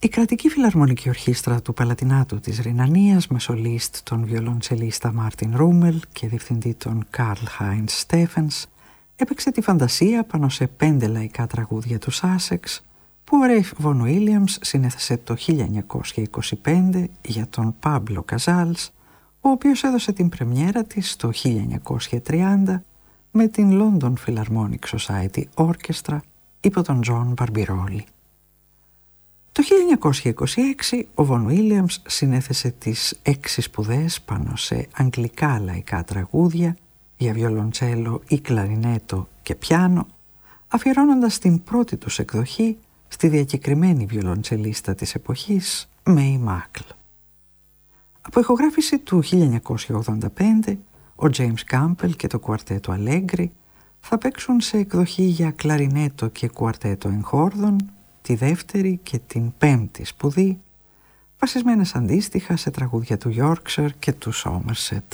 Η κρατική φιλαρμονική ορχήστρα του Παλατινάτου της Ρινανίας με σολίστ τον βιολοντσελίστα Μάρτιν Ρούμελ και διευθυντή τον Καρλ Χάιντς Στέφενς έπαιξε τη φαντασία πάνω σε 5 λαϊκά τραγούδια του Σάσεξ που ο Ρέιφ Βον Ουίλιαμς συνέθεσε το 1925 για τον Πάμπλο Καζάλς, ο οποίος έδωσε την πρεμιέρα της το 1930 με την London Philharmonic Society Orchestra υπό τον Τζον Μπαρμπιρόλι. Το 1926 ο Βον Ουίλιαμς συνέθεσε τις 6 σπουδές πάνω σε αγγλικά λαϊκά τραγούδια για βιολοντσέλο ή κλαρινέτο και πιάνο, αφιερώνοντας την πρώτη τους εκδοχή στη διακεκριμένη βιολοντσελίστα της εποχής, Μέι Μάκλ. Από ηχογράφηση του 1985, ο Τζέιμς Κάμπελ και το κουαρτέτο Αλέγκρι θα παίξουν σε εκδοχή για κλαρινέτο και κουαρτέτο εγχόρδων τη δεύτερη και την πέμπτη σπουδή, βασισμένες αντίστοιχα σε τραγούδια του Yorkshire και του Somerset.